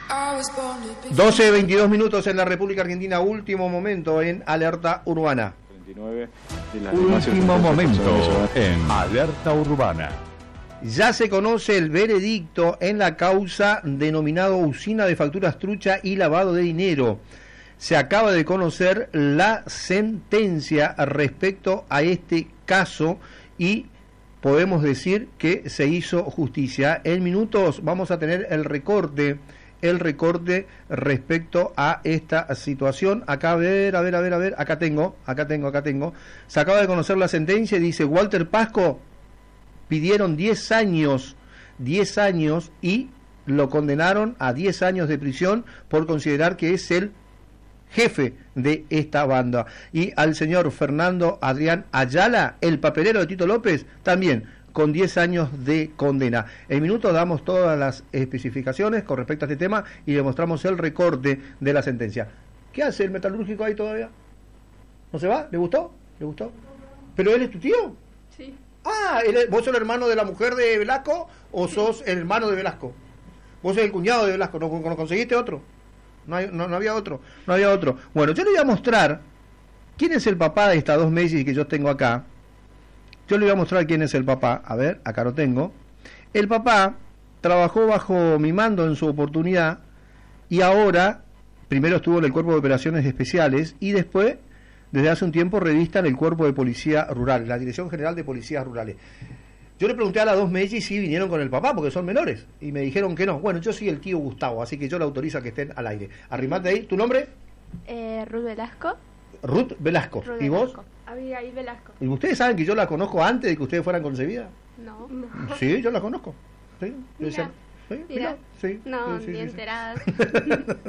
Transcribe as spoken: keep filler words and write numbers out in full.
doce veintidós minutos en la República Argentina, último momento en Alerta Urbana. Último momento en Alerta Urbana. Ya se conoce el veredicto en la causa denominado Usina de Facturas Trucha y Lavado de Dinero. Se acaba de conocer la sentencia respecto a este caso y podemos decir que se hizo justicia. En minutos vamos a tener el recorte, el recorte respecto a esta situación. Acá, a ver, a ver, a ver, a ver, acá tengo, acá tengo, acá tengo. Se acaba de conocer la sentencia y dice Walter Pasco, pidieron diez años, diez años y lo condenaron a diez años de prisión por considerar que es el jefe de esta banda. Y al señor Fernando Adrián Ayala, el papelero de Tito López, también con diez años de condena. En minutos damos todas las especificaciones con respecto a este tema y le mostramos el recorte de la sentencia. ¿Qué hace el metalúrgico ahí todavía? ¿No se va? ¿Le gustó? ¿Le gustó? ¿Pero él es tu tío? Sí. Ah, ¿vos sos el hermano de la mujer de Velasco o sos el hermano de Velasco? Vos sos el cuñado de Velasco, ¿no, no conseguiste otro? No, hay, no, no había otro, no había otro. Bueno, yo le voy a mostrar quién es el papá de estas dos Messi que yo tengo acá. Yo le voy a mostrar quién es el papá. A ver, acá lo tengo. El papá trabajó bajo mi mando en su oportunidad y ahora, primero estuvo en el Cuerpo de Operaciones Especiales y después, desde hace un tiempo, revista en el Cuerpo de Policía Rural, la Dirección General de Policías Rurales. Yo le pregunté a las dos Messi si vinieron con el papá, porque son menores, y me dijeron que no. Bueno, yo soy el tío Gustavo, así que yo le autorizo a que estén al aire. Arrimate ahí. ¿Tu nombre? Eh, Ruth Velasco. Ruth Velasco. Ruth ¿Y Velasco. vos? Abigail Velasco. ¿Y ustedes saben que yo la conozco antes de que ustedes fueran concebidas? No, no. Sí, yo la conozco. Sí, yo Mira, decía, sí, mira. mira, sí, No, sí, sí, ni sí, sí. enteradas.